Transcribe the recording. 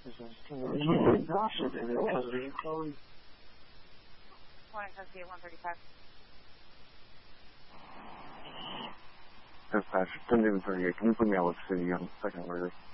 135. Dispatch, 10-38. Can you put me out with City on second order?